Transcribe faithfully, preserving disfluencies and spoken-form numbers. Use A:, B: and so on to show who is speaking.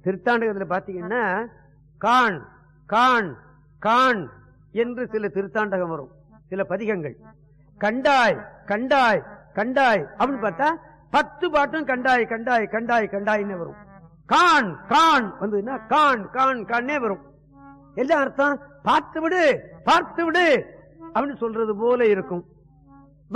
A: திருத்தாண்டகத்துல பாத்தீங்கன்னா கான் கான் கான் என்று சில திருத்தாண்டகம் வரும், சில பதிகங்கள். கண்டாய் கண்டாய் கண்டாய் அப்படின்னு பார்த்தா பத்து பாட்டும் கண்டாய் கண்டாய் கண்டாய் கண்டாய்ன்னு வரும். கான் கான் வந்ததுன்னா கான் கான் கான்னே வரும். எல்லா அர்த்தம் பார்த்து விடு பார்த்து விடு அப்படின்னு சொல்றது போல இருக்கும்.